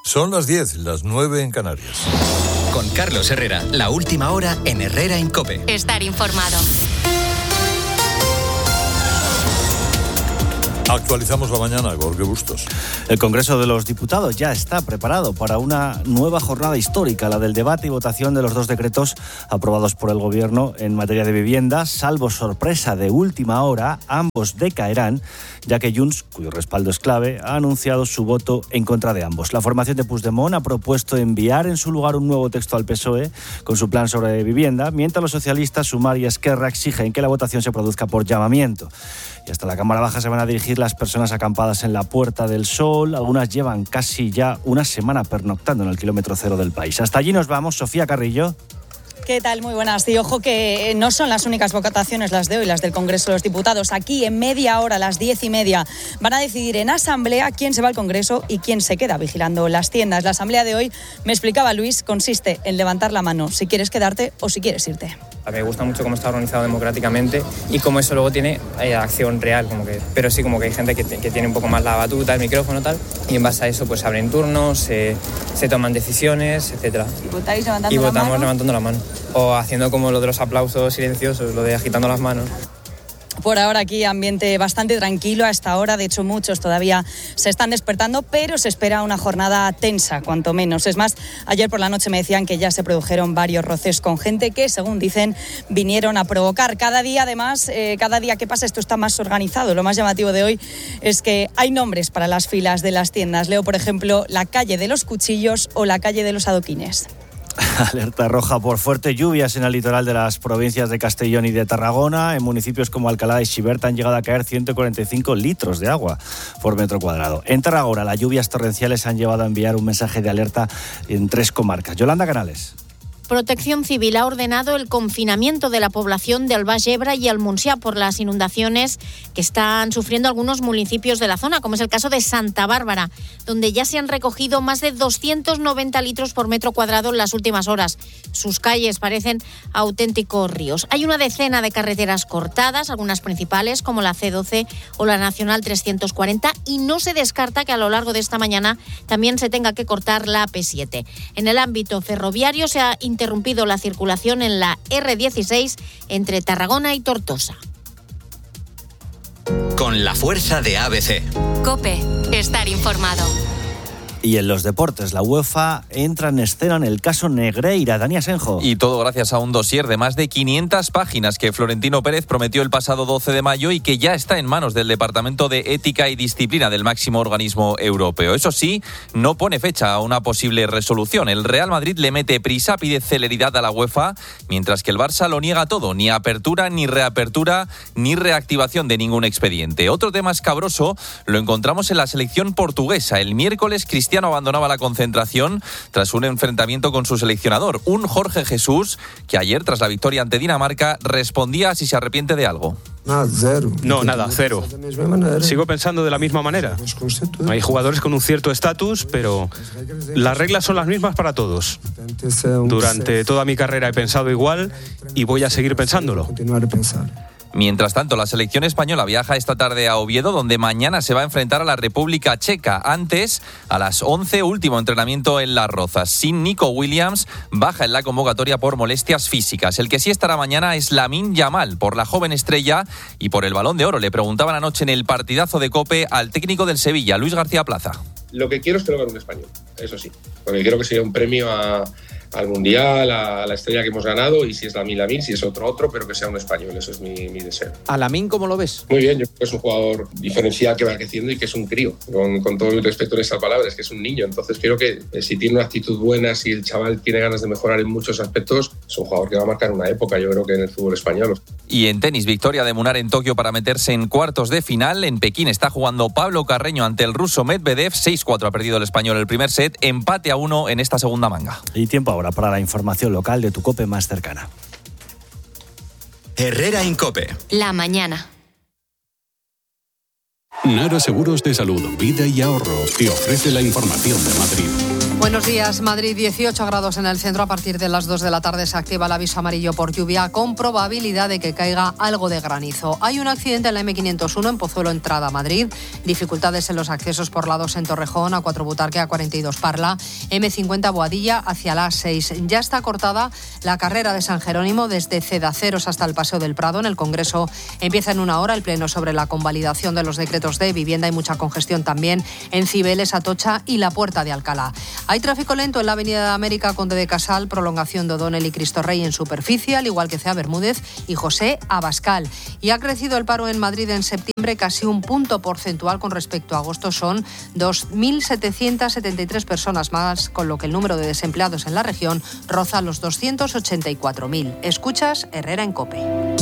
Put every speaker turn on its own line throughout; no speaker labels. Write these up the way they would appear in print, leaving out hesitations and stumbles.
Son las 10, las 9 en Canarias.
Con Carlos Herrera, la última hora en Herrera en COPE.
Estar informado.
Actualizamos la mañana, Jorge Bustos.
El Congreso de los Diputados ya está preparado para una nueva jornada histórica, la del debate y votación de los 2 decretos aprobados por el Gobierno en materia de vivienda. Salvo sorpresa de última hora, ambos decaerán, ya que Junts, cuyo respaldo es clave, ha anunciado su voto en contra de ambos. La formación de Puigdemont ha propuesto enviar en su lugar un nuevo texto al PSOE con su plan sobre vivienda, mientras los socialistas, Sumar y Esquerra exigen que la votación se produzca por llamamiento. Y hasta la Cámara Baja se van a dirigir las personas acampadas en la Puerta del Sol. Algunas llevan casi ya una semana pernoctando en el kilómetro cero del país. Hasta allí nos vamos. Sofía Carrillo.
¿Qué tal? Muy buenas. Y ojo que no son las únicas votaciones las de hoy, las del Congreso de los Diputados. Aquí en media hora, a las 10:30, van a decidir en asamblea quién se va al Congreso y quién se queda vigilando las tiendas. La asamblea de hoy, me explicaba Luis, consiste en levantar la mano si quieres quedarte o si quieres irte.
Me gusta mucho cómo está organizado democráticamente y cómo eso luego tiene acción real, pero sí como que hay gente que tiene un poco más la batuta, el micrófono tal, y en base a eso pues se abren turnos, se toman decisiones, etcétera.
¿Y votáis levantando
y
la
votamos
mano?
Levantando la mano. O haciendo como lo de los aplausos silenciosos, lo de agitando las manos.
Por ahora aquí ambiente bastante tranquilo a esta hora, de hecho muchos todavía se están despertando, pero se espera una jornada tensa, cuanto menos. Es más, ayer por la noche me decían que ya se produjeron varios roces con gente que, según dicen, vinieron a provocar. Cada día, además, cada día que pasa esto está más organizado. Lo más llamativo de hoy es que hay nombres para las filas de las tiendas. Leo, por ejemplo, la calle de los cuchillos o la calle de los adoquines.
Alerta roja por fuertes lluvias en el litoral de las provincias de Castellón y de Tarragona. En municipios como Alcalá y Xiberta han llegado a caer 145 litros de agua por metro cuadrado. En Tarragona, las lluvias torrenciales han llevado a enviar un mensaje de alerta en 3 comarcas. Yolanda Canales.
Protección Civil ha ordenado el confinamiento de la población de el Baix Ebre y el Montsià por las inundaciones que están sufriendo algunos municipios de la zona, como es el caso de Santa Bárbara, donde ya se han recogido más de 290 litros por metro cuadrado en las últimas horas. Sus calles parecen auténticos ríos. Hay una decena de carreteras cortadas, algunas principales como la C12 o la Nacional 340, y no se descarta que a lo largo de esta mañana también se tenga que cortar la AP7. En el ámbito ferroviario se ha interrumpido la circulación en la R16 entre Tarragona y Tortosa.
Con la fuerza de ABC.
COPE. Estar informado.
Y en los deportes, la UEFA entra en escena en el caso Negreira. Dani Asenjo.
Y todo gracias a un dossier de más de 500 páginas que Florentino Pérez prometió el pasado 12 de mayo y que ya está en manos del Departamento de Ética y Disciplina del máximo organismo europeo. Eso sí, no pone fecha a una posible resolución. El Real Madrid le mete prisa, pide celeridad a la UEFA, mientras que el Barça lo niega todo. Ni apertura, ni reapertura, ni reactivación de ningún expediente. Otro tema escabroso lo encontramos en la selección portuguesa. El miércoles Cristiano abandonaba la concentración tras un enfrentamiento con su seleccionador, un Jorge Jesús que ayer, tras la victoria ante Dinamarca, respondía a si se arrepiente de algo.
No, nada, cero. Sigo pensando de la misma manera. Hay jugadores con un cierto estatus, pero las reglas son las mismas para todos. Durante toda mi carrera he pensado igual y voy a seguir pensándolo.
Mientras tanto, la selección española viaja esta tarde a Oviedo, donde mañana se va a enfrentar a la República Checa. Antes, a las 11, último entrenamiento en Las Rozas. Sin Nico Williams, baja en la convocatoria por molestias físicas. El que sí estará mañana es Lamine Yamal, por la joven estrella y por el Balón de Oro. Le preguntaban anoche en el partidazo de COPE al técnico del Sevilla, Luis García Plaza.
Lo que quiero es que lo gane un español, eso sí. Porque quiero que sea un premio al Mundial, a la estrella que hemos ganado, y si es Lamine, si es otro, pero que sea un español, eso es mi deseo.
¿A Lamine cómo lo ves?
Muy bien, yo creo que es un jugador diferencial que va creciendo y que es un crío, con todo mi respeto en estas palabras, que es un niño. Entonces creo que si tiene una actitud buena, si el chaval tiene ganas de mejorar en muchos aspectos, es un jugador que va a marcar una época, yo creo que en el fútbol español.
Y en tenis, victoria de Munar en Tokio para meterse en cuartos de final. En Pekín está jugando Pablo Carreño ante el ruso Medvedev. 6-4 ha perdido el español el primer set, empate a 1 en esta segunda manga.
Y tiempo ahora para la información local de tu COPE más cercana.
Herrera en COPE.
La mañana.
Nara Seguros de Salud, Vida y Ahorro te ofrece la información de Madrid.
Buenos días. Madrid, 18 grados en el centro. A partir de las 2 de la tarde se activa el aviso amarillo por lluvia con probabilidad de que caiga algo de granizo. Hay un accidente en la M501 en Pozuelo, entrada a Madrid. Dificultades en los accesos por la 2 en Torrejón, A4 Butarque, A42 Parla, M50 Boadilla hacia la 6. Ya está cortada la carrera de San Jerónimo desde Cedaceros hasta el Paseo del Prado. En el Congreso empieza en 1 hora el pleno sobre la convalidación de los decretos de vivienda. Hay mucha congestión también en Cibeles, Atocha y la Puerta de Alcalá. Hay tráfico lento en la Avenida de América, Conde de Casal, prolongación de O'Donnell y Cristo Rey en superficie, al igual que Cea Bermúdez y José Abascal. Y ha crecido el paro en Madrid en septiembre casi un punto porcentual con respecto a agosto. Son 2.773 personas más, con lo que el número de desempleados en la región roza los 284.000. Escuchas Herrera en COPE.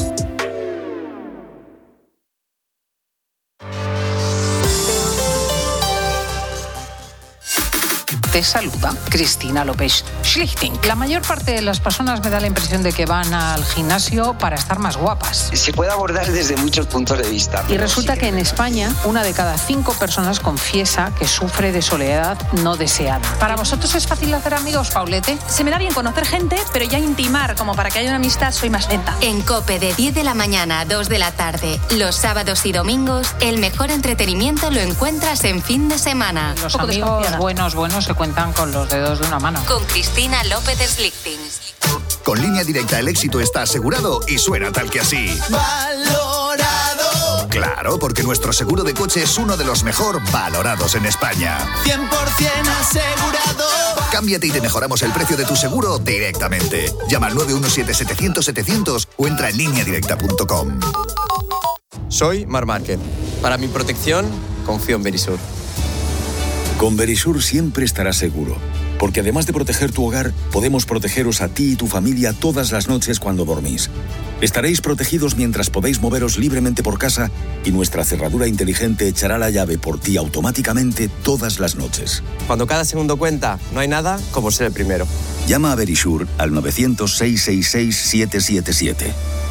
Te saluda Cristina López Schlichting. La mayor parte de las personas me da la impresión de que van al gimnasio para estar más guapas.
Se puede abordar desde muchos puntos de vista.
Y resulta que en España 1 de cada 5 personas confiesa que sufre de soledad no deseada. ¿Para vosotros es fácil hacer amigos, Paulete?
Se me da bien conocer gente, pero ya intimar, como para que haya una amistad, soy más lenta.
En COPE, de 10 de la mañana a 2 de la tarde, los sábados y domingos, el mejor entretenimiento lo encuentras en fin de semana.
Los amigos buenos se cuentan con los dedos de una mano.
Con Cristina López Schlichting.
Con Línea Directa el éxito está asegurado y suena tal que así.
¡Valorado!
Claro, porque nuestro seguro de coche es uno de los mejor valorados en España.
100% asegurado.
Cámbiate y te mejoramos el precio de tu seguro directamente. Llama al 917-700-700 o entra en lineadirecta.com.
Soy Marc Márquez. Para mi protección, confío en Verisur.
Con Verisur siempre estarás seguro, porque además de proteger tu hogar, podemos protegeros a ti y tu familia todas las noches cuando dormís. Estaréis protegidos mientras podéis moveros libremente por casa y nuestra cerradura inteligente echará la llave por ti automáticamente todas las noches.
Cuando cada segundo cuenta, no hay nada como ser el primero.
Llama a Verisur al 900-666-777.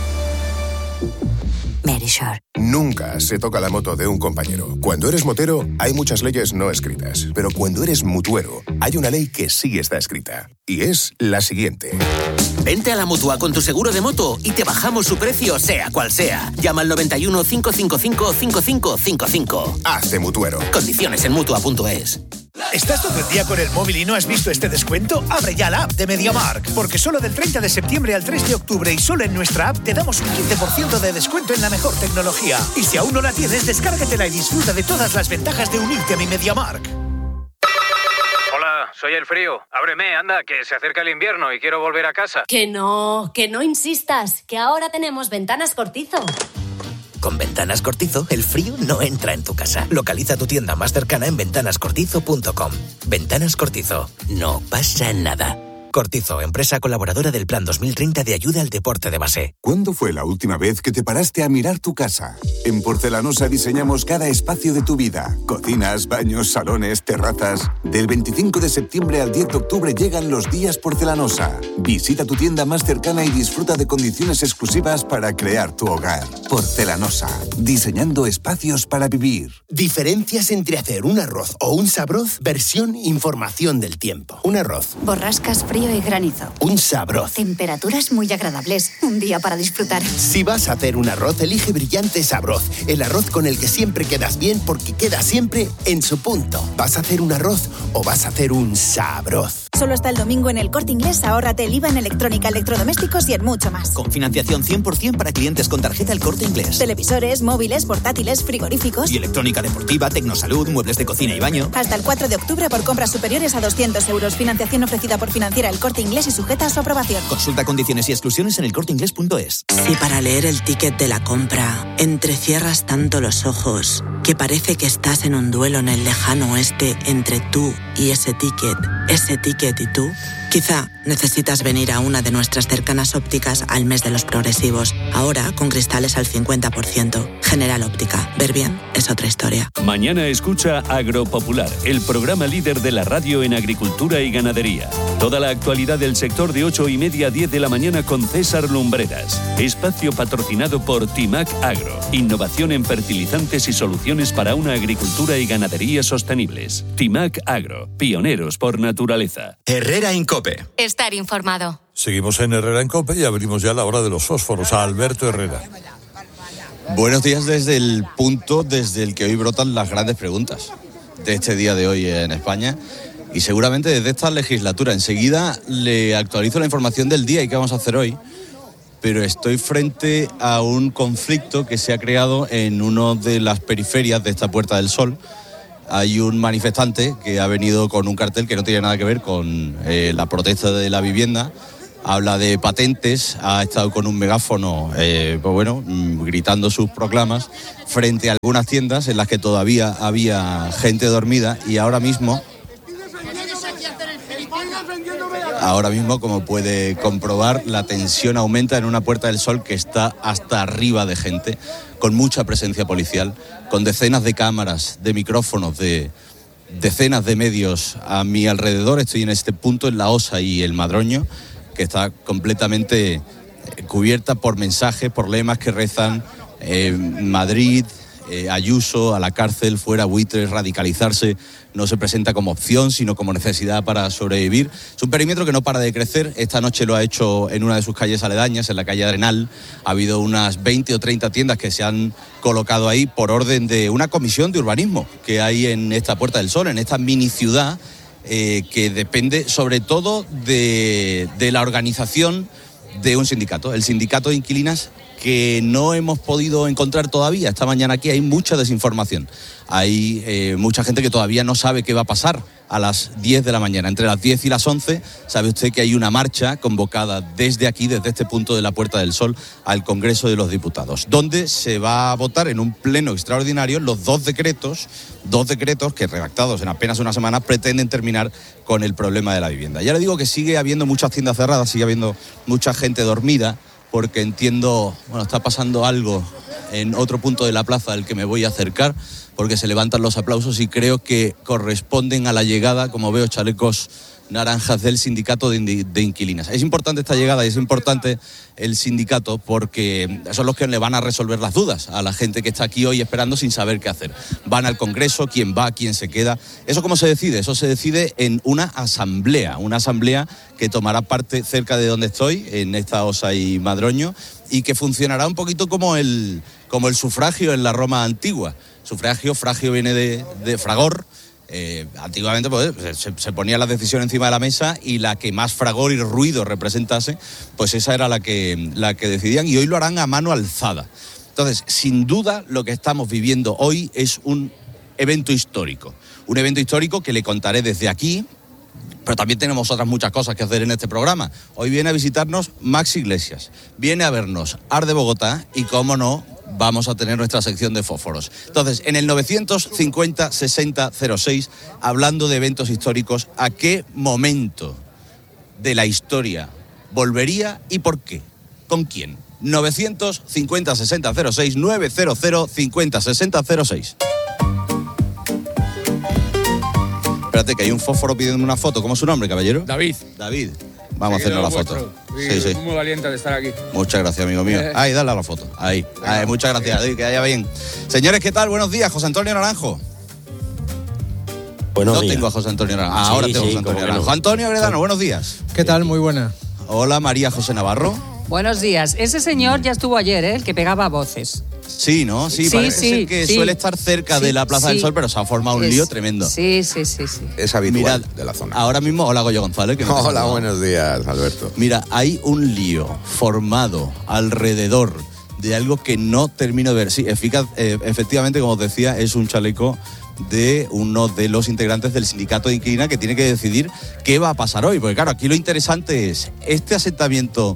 Verisur.
Nunca se toca la moto de un compañero. Cuando eres motero, hay muchas leyes no escritas. Pero cuando eres mutuero, hay una ley que sí está escrita. Y es la siguiente.
Vente a la Mutua con tu seguro de moto y te bajamos su precio, sea cual sea. Llama al 91 555 5555.
Hazte mutuero.
Condiciones en Mutua.es.
¿Estás todo el día con el móvil y no has visto este descuento? Abre ya la app de MediaMarkt, porque solo del 30 de septiembre al 3 de octubre y solo en nuestra app te damos un 15% de descuento en la mejor tecnología. Y si aún no la tienes, descárgatela y disfruta de todas las ventajas de unirte a mi MediaMarkt.
Hola, soy el frío. Ábreme, anda, que se acerca el invierno y quiero volver a casa.
Que no insistas, que ahora tenemos Ventanas Cortizo.
Con Ventanas Cortizo, el frío no entra en tu casa. Localiza tu tienda más cercana en ventanascortizo.com. Ventanas Cortizo. No pasa nada. Cortizo, empresa colaboradora del Plan 2030 de ayuda al deporte de base.
¿Cuándo fue la última vez que te paraste a mirar tu casa? En Porcelanosa diseñamos cada espacio de tu vida. Cocinas, baños, salones, terrazas. Del 25 de septiembre al 10 de octubre llegan los días Porcelanosa. Visita tu tienda más cercana y disfruta de condiciones exclusivas para crear tu hogar. Porcelanosa, diseñando espacios para vivir.
Diferencias entre hacer un arroz o un sabroz, versión información del tiempo. Un arroz.
Borrascas, frío y granizo.
Un sabroz.
Temperaturas muy agradables. Un día para disfrutar.
Si vas a hacer un arroz, elige Brillante Sabroz. El arroz con el que siempre quedas bien porque queda siempre en su punto. ¿Vas a hacer un arroz o vas a hacer un sabroz?
Solo hasta el domingo en El Corte Inglés, ahórrate el IVA en electrónica, electrodomésticos y en mucho más.
Con financiación 100% para clientes con tarjeta El Corte Inglés.
Televisores, móviles, portátiles, frigoríficos.
Y electrónica deportiva, tecnosalud, muebles de cocina y baño.
Hasta el 4 de octubre por compras superiores a 200 euros. Financiación ofrecida por Financiera El Corte Inglés y sujeta a su aprobación.
Consulta condiciones y exclusiones en elcorteinglés.es.
Si para leer el ticket de la compra entrecierras tanto los ojos que parece que estás en un duelo en el lejano oeste entre tú y ese ticket y tú, Quizá necesitas venir a una de nuestras cercanas ópticas al mes de los progresivos. Ahora con cristales al 50%. General Óptica. Ver bien es otra historia.
Mañana escucha Agropopular, el programa líder de la radio en agricultura y ganadería. Toda la actualidad del sector de 8:30 a 10 de la mañana con César Lumbreras. Espacio patrocinado por Timac Agro. Innovación en fertilizantes y soluciones para una agricultura y ganadería sostenibles. Timac Agro. Pioneros por naturaleza.
Herrera en COPE.
Estar informado.
Seguimos en Herrera en COPE y abrimos ya la hora de los fósforos a Alberto Herrera.
Buenos días desde el punto desde el que hoy brotan las grandes preguntas de este día de hoy en España y seguramente desde esta legislatura. Enseguida le actualizo la información del día y qué vamos a hacer hoy, pero estoy frente a un conflicto que se ha creado en una de las periferias de esta Puerta del Sol. Hay un manifestante que ha venido con un cartel que no tiene nada que ver con la protesta de la vivienda. Habla de patentes, ha estado con un megáfono, gritando sus proclamas frente a algunas tiendas en las que todavía había gente dormida y ahora mismo, como puede comprobar, la tensión aumenta en una Puerta del Sol que está hasta arriba de gente, con mucha presencia policial, con decenas de cámaras, de micrófonos, de decenas de medios a mi alrededor. Estoy en este punto, en La Osa y el Madroño, que está completamente cubierta por mensajes, por lemas que rezan Madrid, Ayuso, a la cárcel, fuera buitres, radicalizarse no se presenta como opción, sino como necesidad para sobrevivir. Es un perímetro que no para de crecer. Esta noche lo ha hecho en una de sus calles aledañas, en la calle Arenal. Ha habido unas 20 o 30 tiendas que se han colocado ahí por orden de una comisión de urbanismo que hay en esta Puerta del Sol, en esta mini ciudad, que depende sobre todo de la organización de un sindicato, el sindicato de inquilinas, que no hemos podido encontrar todavía. Esta mañana aquí hay mucha desinformación. Hay mucha gente que todavía no sabe qué va a pasar a las 10 de la mañana. Entre las 10 y las 11 sabe usted que hay una marcha convocada desde aquí, desde este punto de la Puerta del Sol, al Congreso de los Diputados, donde se va a votar en un pleno extraordinario los dos decretos que, redactados en apenas una semana, pretenden terminar con el problema de la vivienda. Ya le digo que sigue habiendo muchas tiendas cerradas, sigue habiendo mucha gente dormida, porque entiendo, está pasando algo en otro punto de la plaza al que me voy a acercar, porque se levantan los aplausos y creo que corresponden a la llegada, como veo, chalecos naranjas del sindicato de inquilinas. Es importante esta llegada y es importante el sindicato porque son los que le van a resolver las dudas a la gente que está aquí hoy esperando sin saber qué hacer. Van al Congreso, quién va, quién se queda. ¿Eso cómo se decide? Eso se decide en una asamblea que tomará parte cerca de donde estoy, en esta Osa y Madroño, y que funcionará un poquito como el sufragio en la Roma antigua. Fragio viene de fragor. Antiguamente se ponía la decisión encima de la mesa y la que más fragor y ruido representase, pues esa era la que decidían, y hoy lo harán a mano alzada. Entonces, sin duda, lo que estamos viviendo hoy es un evento histórico que le contaré desde aquí, pero también tenemos otras muchas cosas que hacer en este programa. Hoy viene a visitarnos Max Iglesias, viene a vernos Ar de Bogotá y, cómo no, vamos a tener nuestra sección de fósforos. Entonces, en el 950-60-06, hablando de eventos históricos, ¿a qué momento de la historia volvería y por qué? ¿Con quién? 950-60-06, 900-50-60-06. Espérate, que hay un fósforo pidiendo una foto. ¿Cómo es su nombre, caballero?
David.
Vamos a hacernos la foto. Sí.
Muy valiente de estar aquí.
Muchas gracias, amigo mío. Ahí, dale a la foto. Ahí. Muchas gracias. Que vaya bien. Señores, ¿qué tal? Buenos días. José Antonio Naranjo.
Buenos días.
Tengo a José Antonio Naranjo. Ahora tengo a José Antonio Naranjo. Antonio Gredano, buenos días.
¿Qué tal? Muy buena.
Hola, María José Navarro.
Buenos días. Ese señor ya estuvo ayer, el que pegaba voces.
Sí, ¿no? Sí, parece que suele estar cerca de la Plaza del Sol, pero se ha formado un lío tremendo.
Sí.
Es habitual de la zona.
Ahora mismo, hola Goyo González.
Hola, buenos días, Alberto.
Mira, hay un lío formado alrededor de algo que no termino de ver. Sí, efectivamente, como os decía, es un chaleco de uno de los integrantes del sindicato de inquilina que tiene que decidir qué va a pasar hoy. Porque claro, aquí lo interesante es, ¿este asentamiento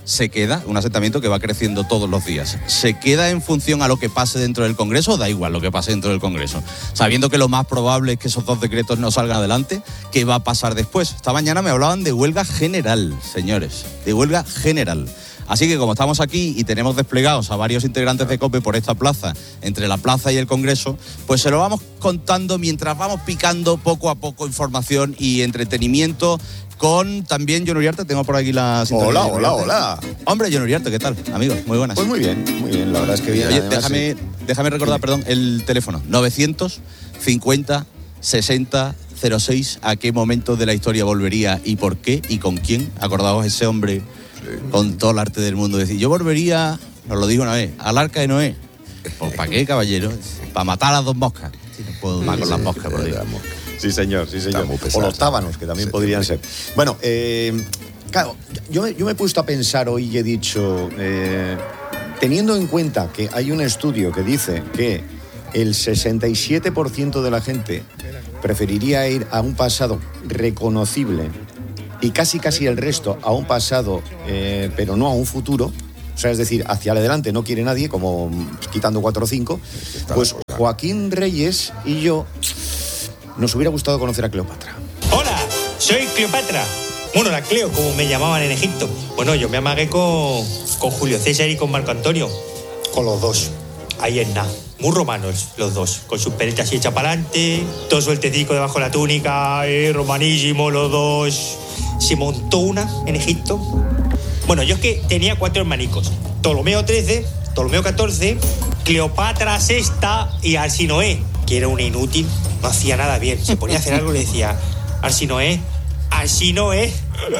se queda, un asentamiento que va creciendo todos los días. ¿Se queda en función a lo que pase dentro del Congreso o da igual lo que pase dentro del Congreso? Sabiendo que lo más probable es que esos 2 decretos no salgan adelante, ¿qué va a pasar después? Esta mañana me hablaban de huelga general, señores, de huelga general. Así que como estamos aquí y tenemos desplegados a varios integrantes de COPE por esta plaza, entre la plaza y el Congreso, pues se lo vamos contando mientras vamos picando poco a poco información y entretenimiento con también Jon Uriarte. Tengo por aquí la sintonía.
Hola.
Hombre, Jon Uriarte, ¿qué tal, amigos? Muy buenas.
Pues muy bien, la verdad es que bien.
Oye,
además,
déjame recordar, el teléfono, 950 60 06, ¿a qué momento de la historia volvería y por qué y con quién? Acordaos ese hombre con todo el arte del mundo, decir, yo volvería, nos lo dijo una vez, al Arca de Noé. Pues, ¿para qué, caballero? Para matar a las 2 moscas. Sí, no puedo más con las moscas, por Dios.
Sí, señor. O los tábanos, que también podrían ser. Bueno, claro, yo me he puesto a pensar hoy y he dicho, teniendo en cuenta que hay un estudio que dice que el 67% de la gente preferiría ir a un pasado reconocible y casi el resto a un pasado, pero no a un futuro, o sea, es decir, hacia adelante no quiere nadie, como quitando 4 o 5, pues Joaquín Reyes y yo nos hubiera gustado conocer a Cleopatra.
Hola, soy Cleopatra. Bueno, la Cleo, como me llamaban en Egipto. Bueno, yo me amagué con Julio César y con Marco Antonio, con los dos. Ahí en nada. Muy romanos los dos, con sus peretas así hechas para adelante, todo sueltecico debajo de la túnica, romanísimo los dos. Se montó una en Egipto. Bueno, yo es que tenía 4 hermanicos. Ptolomeo XIII, Ptolomeo XIV, Cleopatra VI y Arsinoé, que era una inútil, no hacía nada bien. Se ponía a hacer algo y le decía, Arsinoé. Así no es.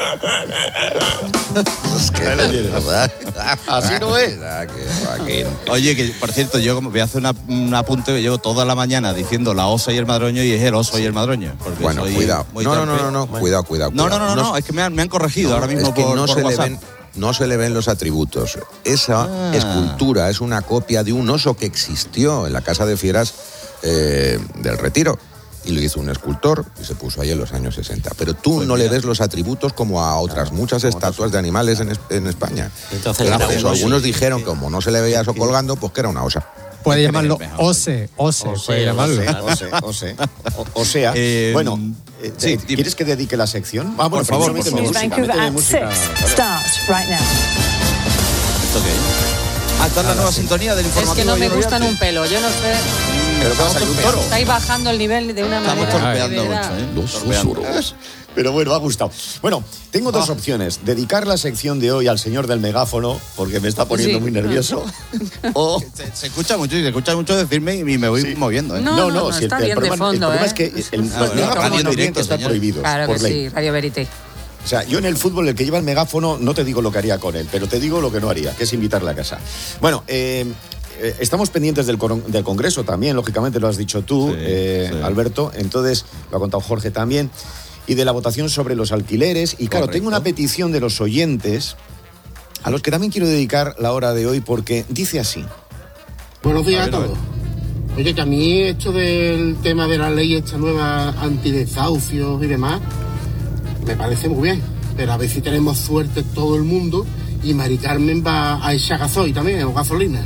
Así no es.
Oye, que por cierto, yo voy a hacer un apunte que llevo toda la mañana diciendo la osa y el madroño y es el oso y el madroño.
Bueno, cuidado. No, cuidado.
No, es que me han corregido ahora mismo.
Es que
por
WhatsApp. No se le ven los atributos. Esa escultura es una copia de un oso que existió en la Casa de Fieras del Retiro. Y lo hizo un escultor y se puso ahí en los años 60. Pero tú pues no le ves los atributos como a otras muchas estatuas de animales en España. Entonces, algunos dijeron que como no se le veía eso colgando, pues que era una osa.
Puede llamarlo ose, puede llamarlo.
O sea, bueno, sí, ¿quieres que dedique la sección? Bueno, por favor.
Música.
Starts right now. ¿Esto qué es? Está la nueva sintonía del informativo.
Es que no me gustan un pelo, yo no sé.
Pero que va a salir un toro.
Estáis bajando el nivel de una manera.
Estamos torpeando mucho, ¿eh?
Los susurros. Pero bueno, me ha gustado. Bueno, tengo 2 opciones. Dedicar la sección de hoy al señor del megáfono, porque me está poniendo muy nervioso. O
se escucha mucho decirme y me voy moviendo, ¿eh?
No, si está bien de fondo,
el problema es que el megáfono tiene que estar prohibido.
Claro
por
que
ley.
sí, Radio Verité.
O sea, yo en el fútbol, el que lleva el megáfono, no te digo lo que haría con él, pero te digo lo que no haría, que es invitarle a casa. Bueno, estamos pendientes del Congreso también, lógicamente lo has dicho tú, Alberto, entonces lo ha contado Jorge también, y de la votación sobre los alquileres. Y claro, tengo una petición de los oyentes, a los que también quiero dedicar la hora de hoy, porque dice así.
Buenos días a todos. Oye, que a mí esto del tema de la ley esta nueva antidesahucios y demás, me parece muy bien, pero a ver si tenemos suerte todo el mundo y Mari Carmen va a echar gasoil también, o gasolina.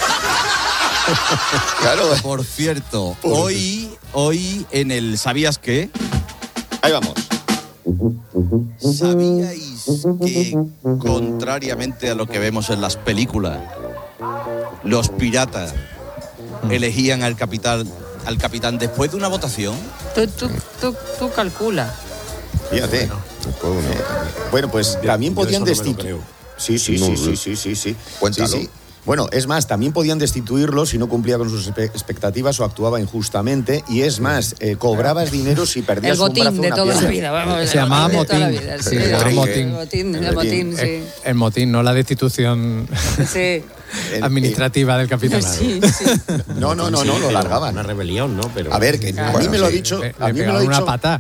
Claro.
Por cierto, hoy en el ¿Sabías qué?
Ahí vamos.
¿Sabíais que, contrariamente a lo que vemos en las películas, los piratas elegían al capitán después de una votación?
Tú calcula.
Fíjate. Bueno, pues también podían destituir. Sí. Cuéntalo. Sí. Bueno, es más, también podían destituirlo si no cumplía con sus expectativas o actuaba injustamente. Y es más, cobrabas dinero si perdías un brazo.
El botín de toda la vida.
Se llamaba motín.
Sí, se llamaba motín.
El motín, no la destitución administrativa del capitanado.
Sí.
No, lo largaban.
Una rebelión, ¿no? Pero
a ver, que a mí me lo ha dicho.
A mí me lo ha dicho una pata.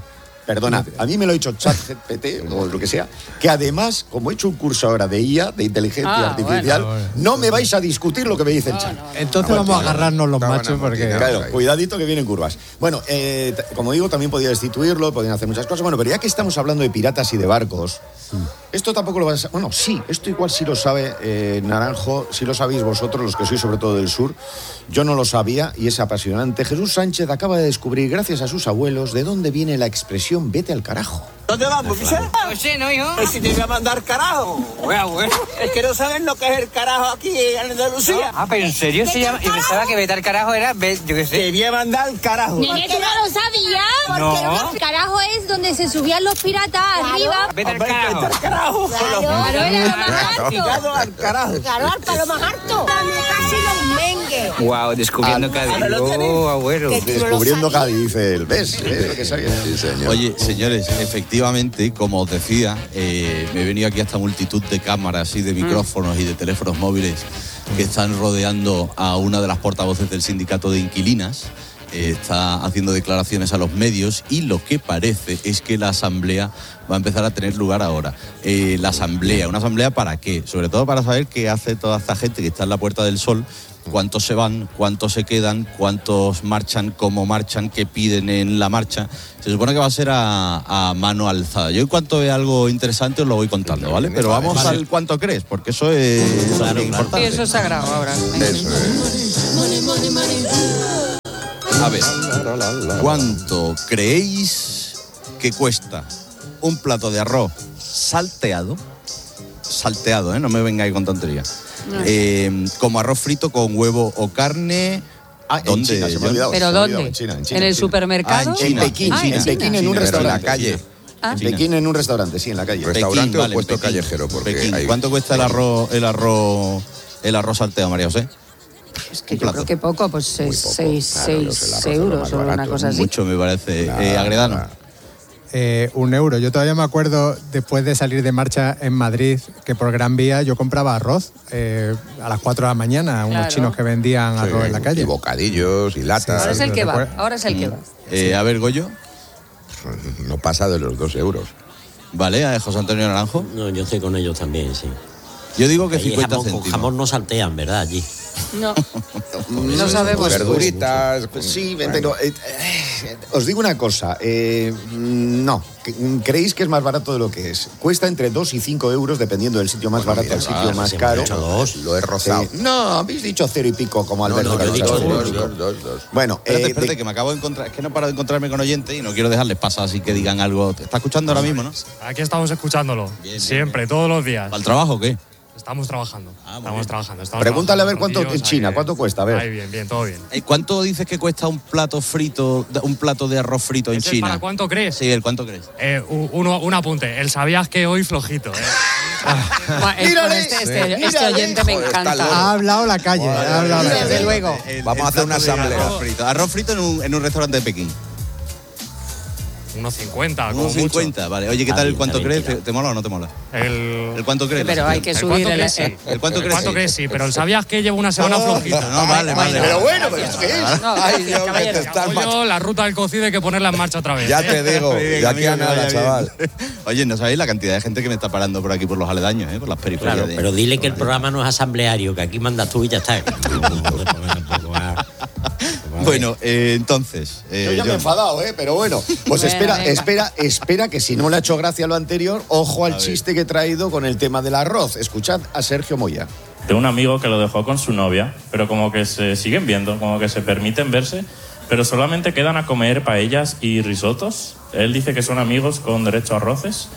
Perdona, a mí me lo ha dicho ChatGPT o lo que sea, que además, como he hecho un curso ahora de IA, de inteligencia artificial, no me vais a discutir lo que me dice el chat.
Entonces vamos a agarrarnos los machos porque...
Claro, cuidadito que vienen curvas. Bueno, como digo, también podía destituirlo, podían hacer muchas cosas. Bueno, pero ya que estamos hablando de piratas y de barcos, esto tampoco lo vas a... Bueno, sí, esto igual sí lo sabe Naranjo, sí lo sabéis vosotros, los que sois sobre todo del sur. Yo no lo sabía y es apasionante. Jesús Sánchez acaba de descubrir, gracias a sus abuelos, de dónde viene la expresión vete al carajo.
¿Dónde vamos, Vicente?
No sé, ¿no, hijo?
Si te voy a mandar carajo. Bueno. Es que no saben lo que es el carajo aquí en Andalucía.
Ah, pero ¿en serio se llama? Yo pensaba que vete al carajo era, yo qué sé.
Te voy a mandar carajo.
Nene, ¿tú no lo sabías?
No.
El carajo es donde se subían los piratas arriba.
Vete al carajo.
Vete al carajo.
Claro, era lo más alto.
Llegado al carajo.
Claro, al palo más alto. Casi los mengues.
Wow, descubriendo Cádiz. Oh, abuelo.
Descubriendo Cádiz, dice él. ¿Ves? ¿Ves lo que sabía?
Sí, señor. Oye, señores, efectivamente, como os decía, me he venido aquí a esta multitud de cámaras y de micrófonos y de teléfonos móviles que están rodeando a una de las portavoces del sindicato de inquilinas. Está haciendo declaraciones a los medios y lo que parece es que la asamblea va a empezar a tener lugar ahora. ¿Una asamblea para qué? Sobre todo para saber qué hace toda esta gente que está en la Puerta del Sol, cuántos se van, cuántos se quedan, cuántos marchan, cómo marchan, qué piden en la marcha. Se supone que va a ser a mano alzada. Yo en cuanto vea algo interesante os lo voy contando, ¿vale? Pero vamos al cuánto crees, porque eso es importante.
Y eso es sagrado ahora.
A ver, ¿cuánto creéis que cuesta un plato de arroz salteado? Salteado, no me vengáis con tonterías. Como arroz frito con huevo o carne. ¿Dónde?
En China, se me ha olvidado.
¿Pero dónde?
En China,
¿En el supermercado?
En China.
En Pekín, en un restaurante.
En la calle.
En Pekín, en un restaurante, sí, en la calle.
¿Restaurante
Pekín,
o puesto
Pekín.
callejero? Porque
Pekín. ¿Cuánto cuesta el arroz salteado, María José?
Es que yo creo que poco, pues 6 euros o una cosa así.
Mucho me parece. Agredano.
1 euro. Yo todavía me acuerdo, después de salir de marcha en Madrid, que por Gran Vía yo compraba arroz a las 4 de la mañana, a unos chinos que vendían arroz en la calle.
Y bocadillos y latas.
Ahora es el que va, ahora es el que va.
A ver, Goyo.
No pasa de los 2 euros.
Vale, José Antonio Naranjo.
No, yo estoy con ellos también, sí.
Yo digo que
ahí
50
jamón,
céntimos.
Con jamón no saltean, ¿verdad? Allí.
No sabemos.
Verduritas.
Sí, pero os digo una cosa. No, creéis que es más barato de lo que es. Cuesta entre 2 y 5 euros, dependiendo del sitio más barato al sitio más caro.
Lo he rozado.
No, habéis dicho 0 y pico, como Alberto.
No, yo he dicho 2.
Bueno,
espérate, que me acabo de encontrar. Es que no paro de encontrarme con oyentes y no quiero dejarles pasar así que digan algo. ¿Te está escuchando ahora mismo, no?
Aquí estamos escuchándolo. Siempre, todos los días.
¿Para el trabajo o qué?
Estamos trabajando. Estamos trabajando.
Pregúntale a ver cuánto en China, cuánto cuesta, a ver.
Ahí, bien, todo bien.
¿Cuánto dices que cuesta un plato frito, un plato de arroz frito en China?
¿Para cuánto crees?
Sí, ¿el cuánto crees?
Un apunte. El sabías que hoy flojito,
Este oyente me encanta.
Ha hablado la calle.
Desde luego.
Vamos a hacer una asamblea.
Arroz frito en un restaurante de Pekín.
1,50.
1,50, vale. Oye, ¿qué tal el cuánto crees? ¿Te mola o no te mola?
El
cuánto crees.
Pero hay que subir el...
¿El cuánto crees?
Sí, pero el sabías que llevo una semana flojita.
No, vale.
Pero bueno, ¿pero esto qué es?
Ay, Dios, que te estás
la ruta del cocido hay que ponerla en marcha otra vez.
Ya te digo, de aquí a nada, chaval.
Oye, no sabéis la cantidad de gente que me está parando por aquí, por los aledaños, por las periferias.
Claro, pero dile que el programa no es asambleario, que aquí mandas tú y ya está.
Bueno, entonces...
Yo ya me he enfadado, pero bueno. Pues espera, que si no le ha hecho gracia lo anterior, ojo al chiste que he traído con el tema del arroz. Escuchad a Sergio Moya.
Tengo un amigo que lo dejó con su novia, pero como que se siguen viendo, como que se permiten verse, pero solamente quedan a comer paellas y risotos. Él dice que son amigos con derecho a arroces.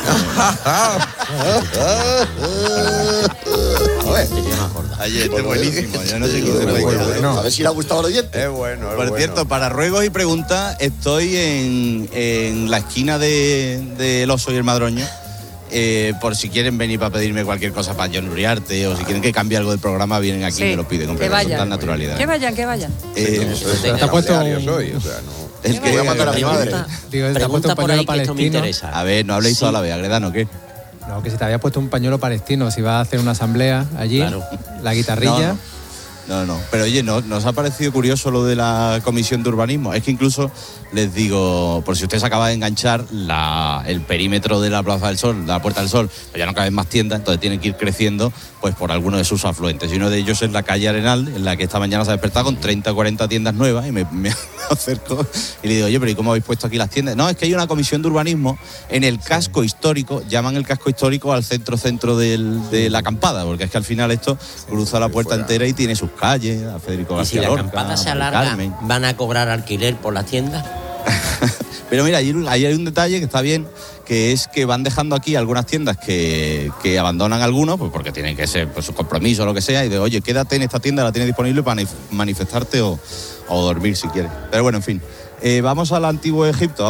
Ayer, este es buenísimo. Yo no sé qué
a ver si le ha gustado al oyente.
Es bueno.
Por cierto, para ruegos y preguntas, estoy en la esquina del Oso y el Madroño. Por si quieren venir para pedirme cualquier cosa para John Uriarte o si quieren que cambie algo del programa, vienen aquí y me lo piden con total naturalidad.
Que vayan.
Te ha puesto hoy, o sea, no.
El que
voy a matar a mi madre.
Pregunta por ahí que esto me interesa.
A ver, no habléis toda la vez, Agredano, ¿qué?
No, que si te había puesto un pañuelo palestino, si vas a hacer una asamblea allí, la guitarrilla.
No. Pero oye, ¿nos ha parecido curioso lo de la Comisión de Urbanismo? Es que incluso les digo, por si usted se acaba de enganchar, el perímetro de la Plaza del Sol, de la Puerta del Sol, pues ya no caben más tiendas, entonces tienen que ir creciendo pues por alguno de sus afluentes. Y uno de ellos es la calle Arenal, en la que esta mañana se ha despertado con 30 o 40 tiendas nuevas, y me acerco y le digo, oye, pero ¿y cómo habéis puesto aquí las tiendas? No, es que hay una Comisión de Urbanismo en el casco histórico, llaman el casco histórico al centro de la acampada, porque es que al final esto cruza la puerta entera y tiene sus calles, a Federico García Lorca.
Y si la acampada se alarga, Carmen, ¿van a cobrar alquiler por las tiendas?
Pero mira, ahí hay un detalle que está bien, que es que van dejando aquí algunas tiendas que abandonan algunos, pues porque tienen que ser pues, su compromiso o lo que sea, y de, oye, quédate en esta tienda, la tienes disponible para manifestarte o dormir si quieres. Pero bueno, en fin. Vamos al Antiguo Egipto.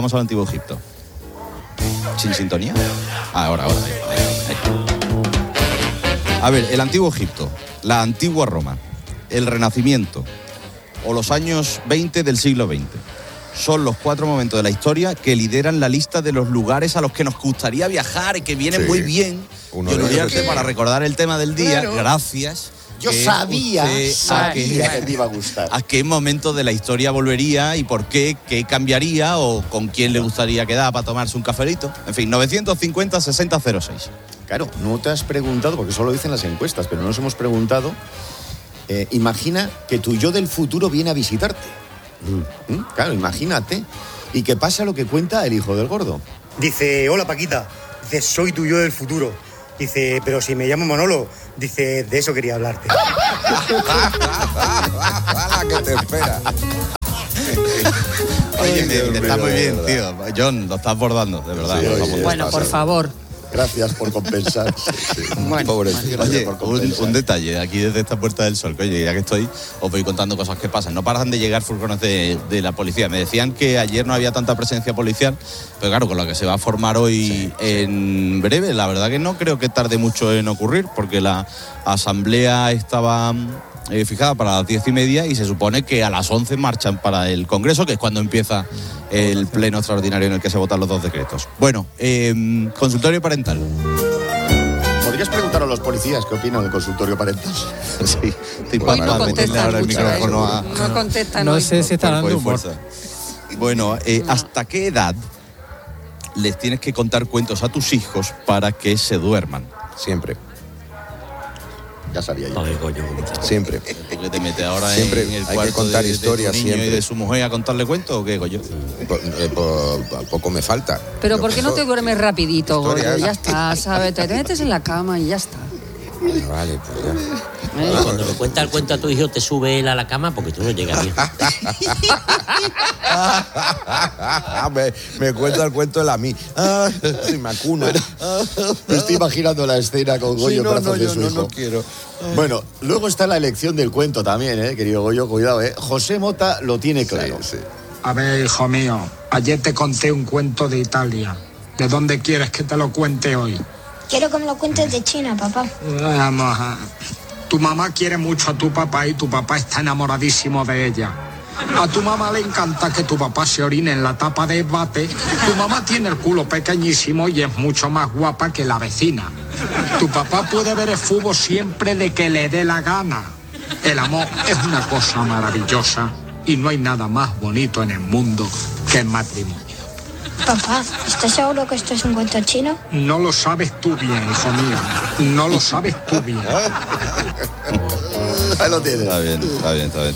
¿Sin sintonía? Ahora. Ahí. A ver, el Antiguo Egipto, la antigua Roma, el Renacimiento o los años 20 del siglo XX. Son los 4 momentos de la historia que lideran la lista de los lugares a los que nos gustaría viajar y que vienen muy bien. Yo diría que para recordar el tema del día, gracias.
Yo sabía que te iba a gustar.
¿A qué momento de la historia volvería y por qué? ¿Qué cambiaría o con quién le gustaría quedar para tomarse un cafelito? En fin, 950-60-06.
Claro, no te has preguntado, porque solo dicen las encuestas, pero no nos hemos preguntado. Imagina que tu yo del futuro viene a visitarte. Claro, imagínate. Y que pasa lo que cuenta el hijo del gordo.
Dice, hola Paquita. Dice, soy tu yo del futuro. Dice, pero si me llamo Manolo. Dice, de eso quería hablarte.
La que te espera.
Oye, está muy bien, tío. John, lo estás bordando, de verdad.
Sí, bueno, por favor.
Gracias por compensar.
Bueno,
pobrecito. Oye, un detalle aquí desde esta Puerta del Sol, que oye, ya que estoy, os voy contando cosas que pasan. No paran de llegar furgones de la policía. Me decían que ayer no había tanta presencia policial, pero claro, con lo que se va a formar hoy en breve, la verdad que no creo que tarde mucho en ocurrir, porque la asamblea estaba fijada para las 10:30 y se supone que a las 11 marchan para el Congreso, que es cuando empieza el pleno extraordinario en el que se votan los 2 decretos. Bueno, consultorio parental.
¿Podrías preguntar a los policías qué opinan del consultorio parental?
Sí,
hoy no contestan mucho, no contestan.
No sé si está dando humor.
Bueno, ¿hasta qué edad les tienes que contar cuentos a tus hijos para que se duerman?
Siempre.
Ya sabía yo.
Siempre.
¿Qué te metes ahora
siempre
en el
hay
cuarto
que contar
de
historias
tu niño
siempre.
y de su mujer a contarle cuentos o qué, Goyo?
Poco me falta.
Pero ¿por qué no te duermes rapidito, Goyo? Ya está, ¿sabes? Te metes en la cama y ya está.
Vale, pues ya.
Y cuando le cuenta el cuento a tu hijo, te sube él a la cama porque tú no llegas bien.
me cuenta el cuento de la mí. Me acuna.
Me estoy imaginando la escena con Goyo en brazos de su hijo.
No quiero.
Bueno, luego está la elección del cuento también, querido Goyo, cuidado, José Mota lo tiene claro.
Sí.
A ver, hijo mío, ayer te conté un cuento de Italia. ¿De dónde quieres que te lo cuente hoy?
Quiero que me lo cuentes de China, papá.
Vamos a... Tu mamá quiere mucho a tu papá y tu papá está enamoradísimo de ella. A tu mamá le encanta que tu papá se orine en la tapa de bate. Tu mamá tiene el culo pequeñísimo y es mucho más guapa que la vecina. Tu papá puede ver el fútbol siempre de que le dé la gana. El amor es una cosa maravillosa y no hay nada más bonito en el mundo que el matrimonio.
Papá, ¿estás seguro que esto es un cuento chino?
No lo sabes tú bien, hijo mío. No lo sabes tú bien.
Ahí lo tienes.
Está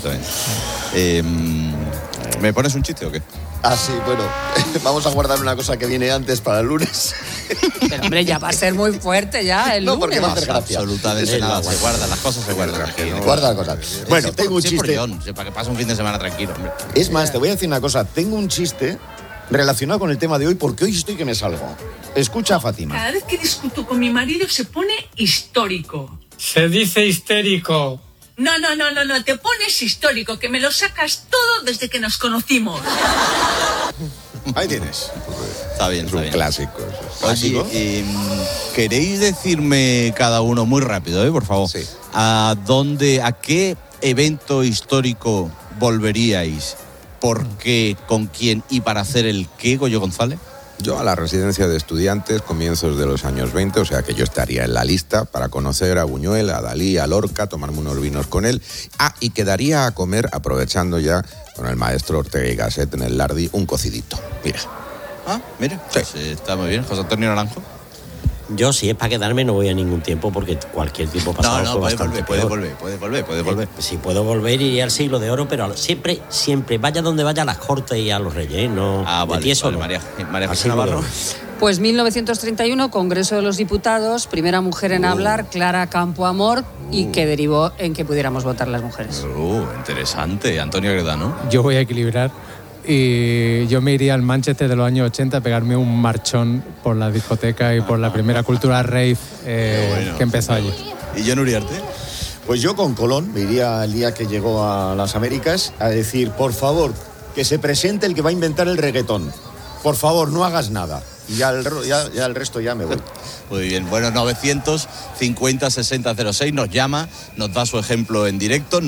bien. ¿Me pones un chiste o qué?
Ah, sí, bueno. Vamos a guardar una cosa que viene antes para el lunes.
Pero, hombre, ya va a ser muy fuerte ya el lunes.
No, porque va a hacer gracia.
Absolutamente nada. Se guardan, las cosas se guardan.
Guarda las cosas. Bueno, tengo un chiste.
Para que pase un fin de semana tranquilo, hombre.
Es más, te voy a decir una cosa. Tengo un chiste relacionado con el tema de hoy, porque hoy estoy que me salgo. Escucha a Fátima.
Cada vez que discuto con mi marido se pone histórico.
Se dice histérico.
No, te pones histórico, que me lo sacas todo desde que nos conocimos.
Ahí tienes.
Está bien.
Es un clásico.
Oye, ¿queréis decirme cada uno muy rápido, por favor?
Sí.
¿A qué evento histórico volveríais? ¿Por qué? ¿Con quién? ¿Y para hacer el qué, Goyo González?
Yo a la residencia de estudiantes, comienzos de los años 20, o sea que yo estaría en la lista para conocer a Buñuel, a Dalí, a Lorca, tomarme unos vinos con él. Y quedaría a comer, aprovechando ya con el maestro Ortega y Gasset en el Lardi, un cocidito. Mira.
Mira, sí. Pues está muy bien. José Antonio Naranjo.
Yo, si es para quedarme, no voy a ningún tiempo porque cualquier tiempo pasado fue bastante peor.
Puedes volver.
Si puedo volver, iría al siglo de oro, pero siempre, vaya donde vaya, a las cortes y a los reyes, ¿no?
Vale, María José Navarro.
Pues 1931, Congreso de los Diputados, primera mujer en hablar, Clara Campoamor, y que derivó en que pudiéramos votar las mujeres.
Interesante. Antonio Gredano.
Yo voy a equilibrar. Y yo me iría al Manchester de los años 80 a pegarme un marchón por la discoteca y por la primera cultura rave que empezó allí.
¿Y John Uriarte?
Pues yo con Colón me iría el día que llegó a las Américas a decir, por favor, que se presente el que va a inventar el reggaetón. Por favor, no hagas nada. Y ya el resto ya me voy.
Muy bien, bueno, 950-6006 nos llama, nos da su ejemplo en directo,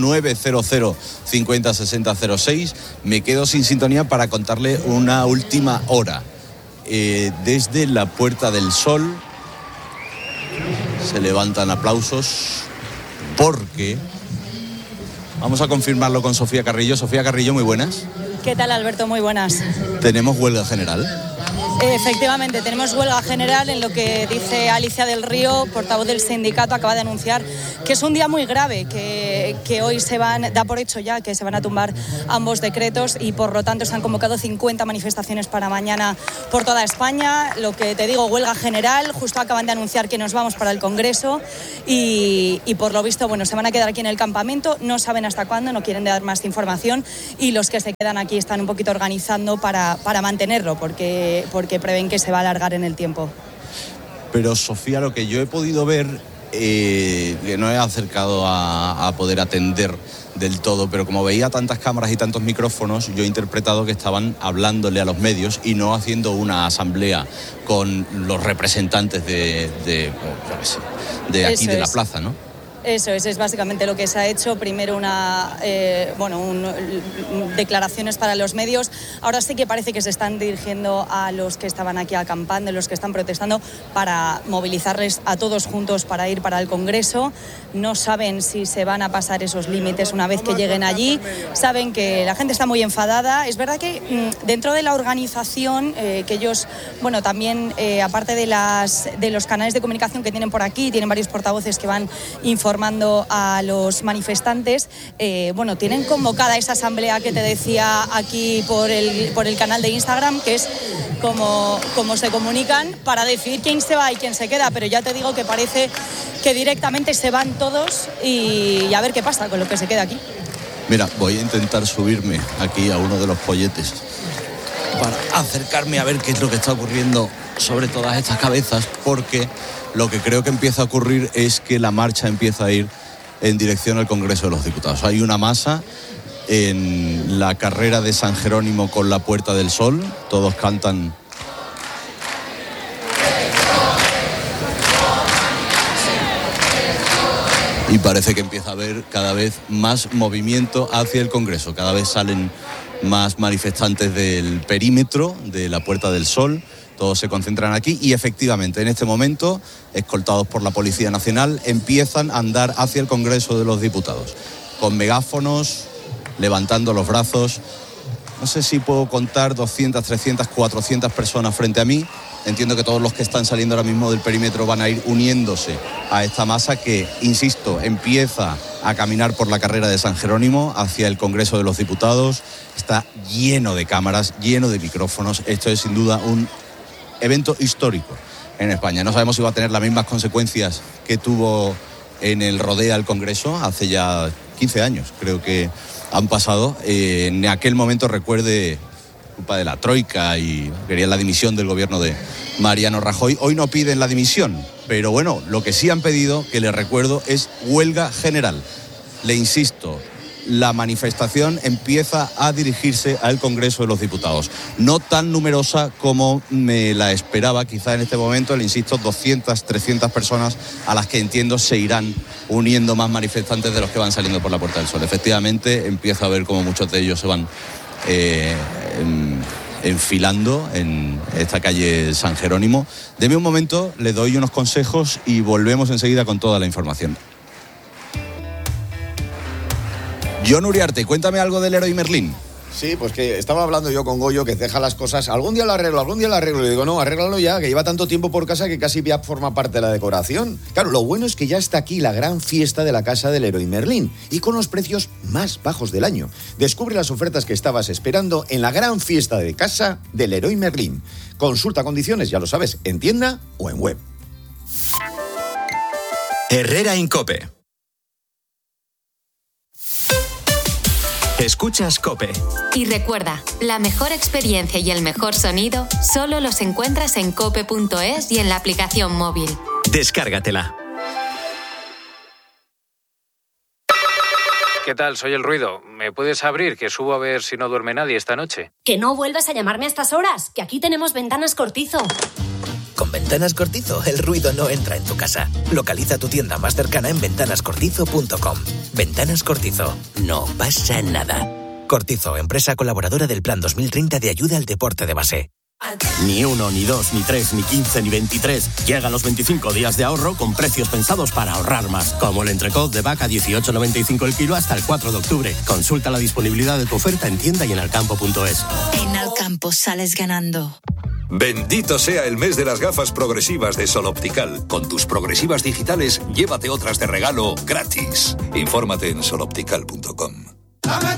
900-50-6006. Me quedo sin sintonía para contarle una última hora. Desde la Puerta del Sol se levantan aplausos porque... Vamos a confirmarlo con Sofía Carrillo. Sofía Carrillo, muy buenas.
¿Qué tal, Alberto? Muy buenas.
¿Tenemos huelga general?
Efectivamente, tenemos huelga general en lo que dice Alicia del Río, portavoz del sindicato, acaba de anunciar que es un día muy grave, que hoy da por hecho ya que se van a tumbar ambos decretos y por lo tanto se han convocado 50 manifestaciones para mañana por toda España. Lo que te digo, huelga general, justo acaban de anunciar que nos vamos para el Congreso y por lo visto, bueno, se van a quedar aquí en el campamento, no saben hasta cuándo, no quieren dar más información y los que se quedan aquí están un poquito organizando para mantenerlo, porque prevén que se va a alargar en el tiempo.
Pero Sofía, lo que yo he podido ver, que no he acercado a poder atender del todo, pero como veía tantas cámaras y tantos micrófonos, yo he interpretado que estaban hablándole a los medios y no haciendo una asamblea con los representantes de aquí de la plaza, ¿no?
Eso es básicamente lo que se ha hecho. Primero declaraciones para los medios. Ahora sí que parece que se están dirigiendo a los que estaban aquí acampando, los que están protestando, para movilizarles a todos juntos para ir para el Congreso. No saben si se van a pasar esos límites una vez que lleguen allí. Saben que la gente está muy enfadada. Es verdad que dentro de la organización, que ellos, bueno, también aparte de los canales de comunicación que tienen por aquí, tienen varios portavoces que van informando a los manifestantes, tienen convocada esa asamblea que te decía aquí por el canal de Instagram, que es como se comunican para decidir quién se va y quién se queda, pero ya te digo que parece que directamente se van todos y a ver qué pasa con lo que se queda aquí.
Mira, voy a intentar subirme aquí a uno de los polletes para acercarme a ver qué es lo que está ocurriendo sobre todas estas cabezas, porque lo que creo que empieza a ocurrir es que la marcha empieza a ir en dirección al Congreso de los Diputados. Hay una masa en la carrera de San Jerónimo con la Puerta del Sol, todos cantan. Y parece que empieza a haber cada vez más movimiento hacia el Congreso. Cada vez salen más manifestantes del perímetro de la Puerta del Sol. Todos se concentran aquí y efectivamente en este momento, escoltados por la Policía Nacional, empiezan a andar hacia el Congreso de los Diputados. Con megáfonos, levantando los brazos. No sé si puedo contar 200, 300, 400 personas frente a mí. Entiendo que todos los que están saliendo ahora mismo del perímetro van a ir uniéndose a esta masa que, insisto, empieza a caminar por la carrera de San Jerónimo hacia el Congreso de los Diputados. Está lleno de cámaras, lleno de micrófonos. Esto es sin duda un evento histórico en España. No sabemos si va a tener las mismas consecuencias que tuvo en el Rodea al Congreso hace ya 15 años, creo que han pasado. En aquel momento, recuerde, culpa de la Troika y querían la dimisión del gobierno de Mariano Rajoy. Hoy no piden la dimisión, pero bueno, lo que sí han pedido, que les recuerdo, es huelga general. Le insisto, la manifestación empieza a dirigirse al Congreso de los Diputados. No tan numerosa como me la esperaba, quizá en este momento, le insisto, 200, 300 personas a las que entiendo se irán uniendo más manifestantes de los que van saliendo por la Puerta del Sol. Efectivamente, empiezo a ver cómo muchos de ellos se van enfilando en esta calle San Jerónimo. Deme un momento, le doy unos consejos y volvemos enseguida con toda la información. John Uriarte, cuéntame algo del Leroy Merlin.
Sí, pues que estaba hablando yo con Goyo, que deja las cosas, algún día lo arreglo, le digo, no, arréglalo ya, que lleva tanto tiempo por casa que casi ya forma parte de la decoración. Claro, lo bueno es que ya está aquí la gran fiesta de la casa del Leroy Merlin, y con los precios más bajos del año. Descubre las ofertas que estabas esperando en la gran fiesta de casa del Leroy Merlin. Consulta condiciones, ya lo sabes, en tienda o en web.
Herrera Incope. Escuchas COPE.
Y recuerda, la mejor experiencia y el mejor sonido solo los encuentras en cope.es y en la aplicación móvil.
Descárgatela.
¿Qué tal? Soy El Ruido. ¿Me puedes abrir? Que subo a ver si no duerme nadie esta noche.
Que no vuelvas a llamarme a estas horas, que aquí tenemos Ventanas Cortizo.
Con Ventanas Cortizo, el ruido no entra en tu casa. Localiza tu tienda más cercana en ventanascortizo.com. Ventanas Cortizo. No pasa nada. Cortizo, empresa colaboradora del Plan 2030 de ayuda al deporte de base.
Ni 1, ni 2, ni 3, ni 15, ni 23. Llegan los 25 días de ahorro con precios pensados para ahorrar más. Como el entrecot de vaca 18,95 el kilo hasta el 4 de octubre. Consulta la disponibilidad de tu oferta en tienda y en alcampo.es.
En Alcampo sales ganando.
Bendito sea el mes de las gafas progresivas de Sol Optical. Con tus progresivas digitales, llévate otras de regalo gratis. Infórmate en soloptical.com.